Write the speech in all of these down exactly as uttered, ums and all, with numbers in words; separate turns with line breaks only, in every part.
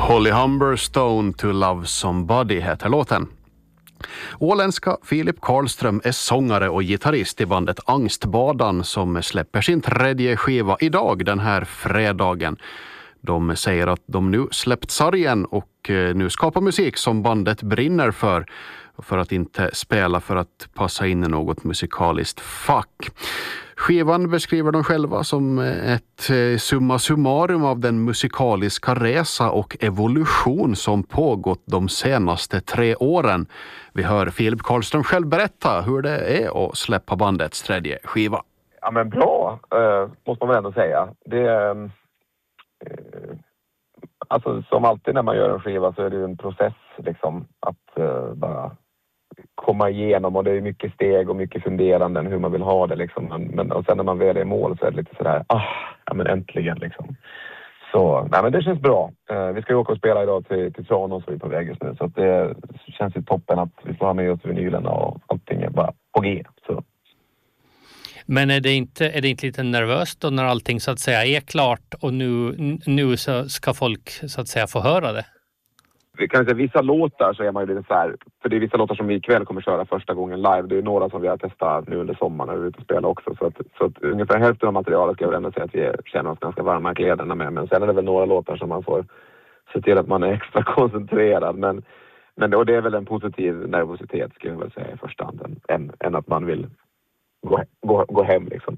Holly Humberstone to Love Somebody heter låten. Åländska Filip Karlström är sångare och gitarrist i bandet Angstbadan som släpper sin tredje skiva idag den här fredagen. De säger att de nu släppt sargen och nu skapar musik som bandet brinner för. För att inte spela för att passa in i något musikaliskt fack. Skivan beskriver de själva som ett summa summarum av den musikaliska resa och evolution som pågått de senaste tre åren. Vi hör Filip Karlström själv berätta hur det är att släppa bandets tredje skiva.
Ja men bra, eh, måste man väl ändå säga. Det eh, alltså som alltid när man gör en skiva så är det ju en process liksom att eh, bara komma igenom, och det är mycket steg och mycket funderanden hur man vill ha det liksom. Men, men, och sen när man väl är i mål så är det lite sådär, ah, ja men äntligen liksom. Så, nej men det känns bra. Eh, vi ska ju åka och spela idag till, till Tranås, så vi är på väg just nu. Så att det känns ju toppen att vi får ha med oss vinylerna och allting är bara på G. Så.
Men är det inte, är det inte lite nervöst då när allting så att säga är klart och nu, nu så ska folk så att säga få höra det?
Vi kan säga vissa låtar så är man ju lite så här, för det är vissa låtar som vi ikväll kommer köra första gången live. Det är några som vi har testat nu under sommaren när vi är ute och spelar också. Så att, så att ungefär hälften av materialet ska jag väl ändå säga att vi känner oss ganska varma i kläderna med. Men sen är det väl några låtar som man får se till att man är extra koncentrerad. Men, men och det är väl en positiv nervositet skulle jag väl säga i första hand. Än, än att man vill gå, gå, gå hem liksom.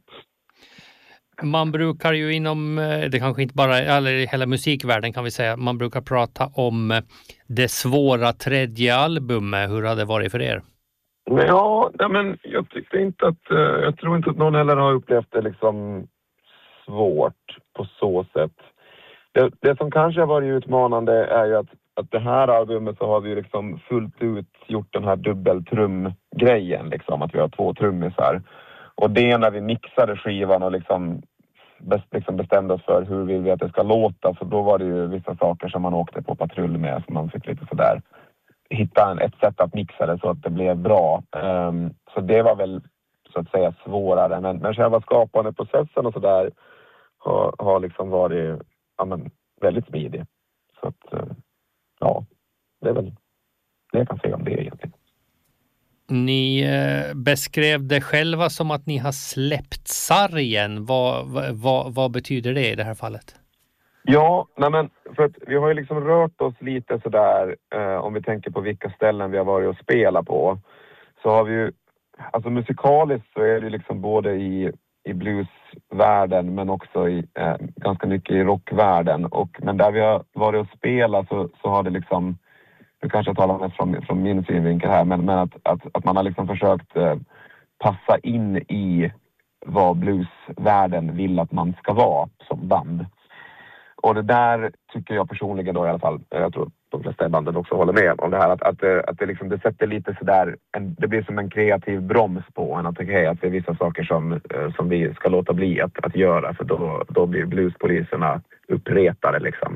Man brukar ju inom, det kanske inte bara, eller hela musikvärlden kan vi säga, man brukar prata om det svåra tredje albumet. Hur har det varit för er?
Ja, men jag tyckte inte att, jag tror inte att någon heller har upplevt det liksom svårt på så sätt. Det, det som kanske har varit utmanande är ju att, att det här albumet så har vi liksom fullt ut gjort den här dubbeltrum-grejen liksom, att vi har två trummisar. Och det när vi mixade skivan och liksom, best, liksom bestämde oss för hur vill vi att det ska låta. Så då var det ju vissa saker som man åkte på patrull med. Så man fick lite sådär hitta en, ett sätt att mixa det så att det blev bra. Um, så det var väl så att säga svårare. Men, men själva skapande processen och sådär har, har liksom varit ja, men, väldigt smidig. Så att uh, ja, det är väl det jag kan säga om det egentligen.
Ni beskrev det själva som att ni har släppt sargen. Vad, vad, vad betyder det i det här fallet?
Ja, nej men för att vi har ju liksom rört oss lite sådär eh, om vi tänker på vilka ställen vi har varit och spelat på. Så har vi ju, alltså musikaliskt så är det liksom både i, i bluesvärlden men också i, eh, ganska mycket i rockvärlden. Och, men där vi har varit och spelat så, så har det liksom, nu kanske jag talar mest från, från min synvinkel här, men, men att, att, att man har liksom försökt eh, passa in i vad bluesvärlden vill att man ska vara som band. Och det där tycker jag personligen då i alla fall, jag tror de flesta i banden också håller med om det här, att, att, att det, liksom, det sätter lite sådär, en, det blir som en kreativ broms på en, att, okay, att det är vissa saker som, som vi ska låta bli att, att göra, för då, då blir bluespoliserna uppretade liksom.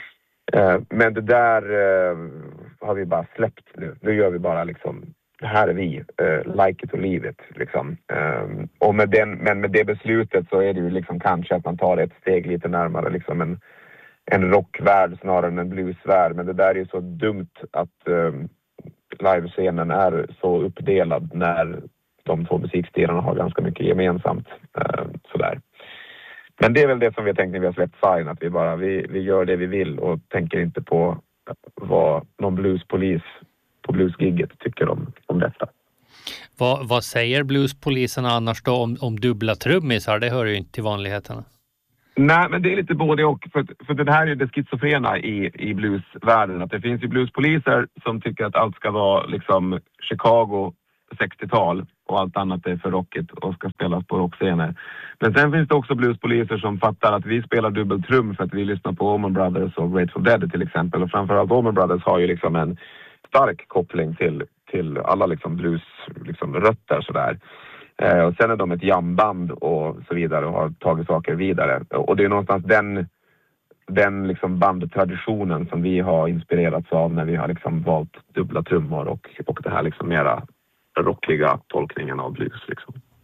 Men det där har vi bara släppt nu. Nu gör vi bara liksom, det här är vi, like it or leave it liksom. Och med den, men med det beslutet så är det ju liksom kanske att man tar ett steg lite närmare liksom en, en rockvärld snarare än en bluesvärld. Men det där är ju så dumt att um, livescenen är så uppdelad när de två musikstilarna har ganska mycket gemensamt. Uh, sådär. Men det är väl det som vi har tänkt när vi har släppt Sign, att vi bara, vi, vi gör det vi vill och tänker inte på vad någon bluespolis på bluesgigget tycker om, om detta.
Vad, vad säger bluespoliserna annars då om, om dubbla trummisar? Det hör ju inte till vanligheterna.
Nej, men det är lite både och. För, för det här är ju det schizofrena i, i bluesvärlden. Att det finns ju bluespoliser som tycker att allt ska vara liksom Chicago sextiotal och allt annat är för rockigt och ska spelas på rockscener. Men sen finns det också bluespoliser som fattar att vi spelar dubbeltrum för att vi lyssnar på Allman Brothers och Grateful Dead till exempel. Och framförallt Allman Brothers har ju liksom en stark koppling till, till alla liksom blues liksom rötter sådär. Eh, och sen är de ett jamband och så vidare och har tagit saker vidare. Och det är någonstans den, den liksom bandtraditionen som vi har inspirerats av när vi har liksom valt dubbla trummor och, och det här liksom mera rockliga tolkningen av blues liksom.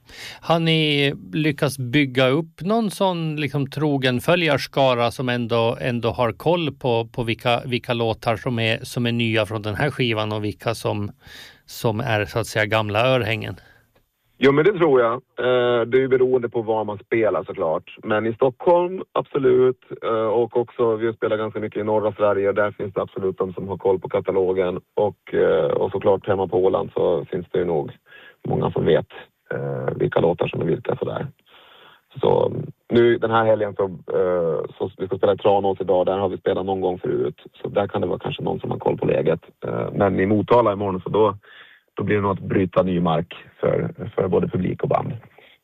Har ni lyckats bygga upp någon sån liksom trogen följarskara som ändå, ändå har koll på, på vilka, vilka låtar som är, som är nya från den här skivan och vilka som, som är så att säga gamla örhängen?
Jo, men det tror jag. Eh, det är ju beroende på var man spelar såklart. Men i Stockholm, absolut. Eh, och också, vi spelar ganska mycket i norra Sverige. Där finns det absolut de som har koll på katalogen. Och, eh, och såklart hemma på Åland så finns det ju nog många som vet eh, vilka låtar som är vilka sådär. Så nu den här helgen så, eh, så vi ska spela i Tranås idag. Där har vi spelat någon gång förut. Så där kan det vara kanske någon som har koll på läget. Eh, men i Motala imorgon så då Då blir det nog att bryta ny mark för, för både publik och band.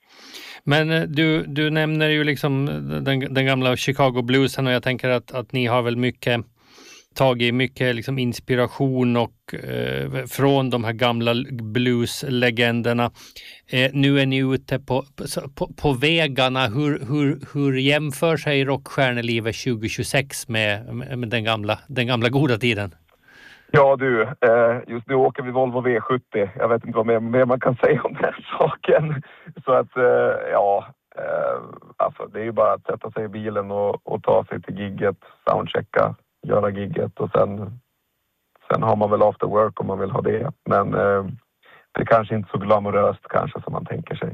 Men du, du nämner ju liksom den, den gamla Chicago bluesen och jag tänker att, att ni har väl mycket tagit mycket liksom inspiration och eh, från de här gamla blueslegenderna. Eh, nu är ni ute på, på, på vägarna. Hur, hur, hur jämför sig rockstjärnelivet tjugo tjugosex med, med den, gamla, den gamla goda tiden?
Ja du, just nu åker vi Volvo V sjuttio. Jag vet inte vad mer, mer man kan säga om den saken. Så att, ja, alltså det är ju bara att sätta sig i bilen och, och ta sig till gigget, soundchecka, göra gigget och sen, sen har man väl after work om man vill ha det. Men det är kanske inte så glamoröst kanske som man tänker sig.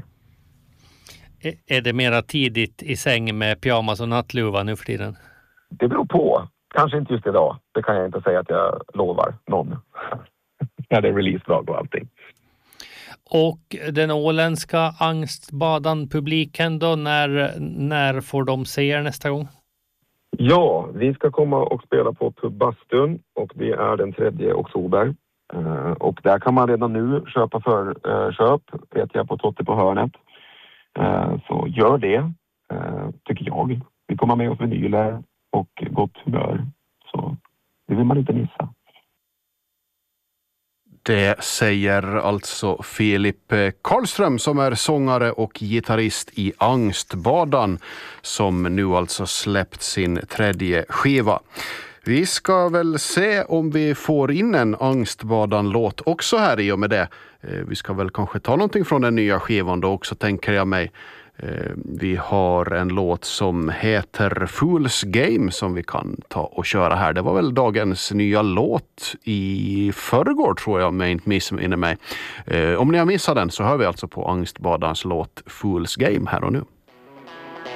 Är det mera tidigt i säng med pyjamas och nattluva nu för tiden?
Det beror på. Kanske inte just idag. Det kan jag inte säga att jag lovar någon. När det är releasedag och allting.
Och den åländska angstbadan-publiken då, när, när får de se er nästa gång?
Ja, vi ska komma och spela på Pub Bastun och det är den tredje oktober. Uh, och där kan man redan nu köpa för uh, köp, vet jag, på Totte på hörnet. Uh, så gör det, uh, tycker jag. Vi kommer med oss vinyler och gott humör. Så det vill man inte missa.
Det säger alltså Filip Karlström som är sångare och gitarrist i Angstbadan som nu alltså släppt sin tredje skiva. Vi ska väl se om vi får in en Angstbadan-låt också här i och med det. Vi ska väl kanske ta någonting från den nya skivan då också, tänker jag mig. Vi har en låt som heter Fool's Game som vi kan ta och köra här. Det var väl dagens nya låt i förrgår tror jag, om jag inte missminner mig. Om ni har missat den så hör vi alltså på Angstbadans låt Fool's Game här och nu.